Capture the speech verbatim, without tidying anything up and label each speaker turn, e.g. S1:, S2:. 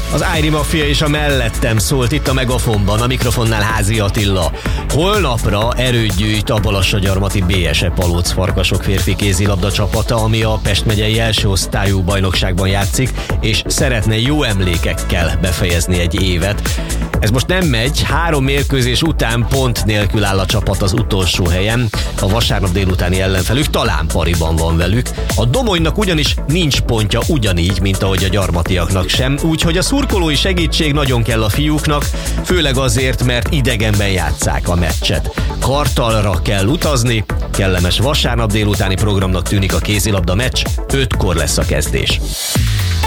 S1: Az Ájri Mafia és a mellettem szólt itt a Megafonban, a mikrofonnál Házi Attila. Holnapra erőt gyűjt a Balassagyarmati bé es e Palóc-Farkasok férfi kézilabda csapata, ami a Pest megyei első osztályú bajnokságban játszik, és szeretne jó emlékekkel befejezni egy évet. Ez most nem megy, három mérkőzés után pont nélkül áll a csapat az utolsó helyen. A vasárnap délutáni ellenfelük talán pariban van velük. A Domonynak ugyanis nincs pontja ugyanígy, mint ahogy a gyarmatiaknak sem, úgyhogy a szurkolói segítség nagyon kell a fiúknak, főleg azért, mert idegenben játsszák a meccset. Kartalra kell utazni, kellemes vasárnap délutáni programnak tűnik a kézilabda meccs, ötkor lesz a kezdés.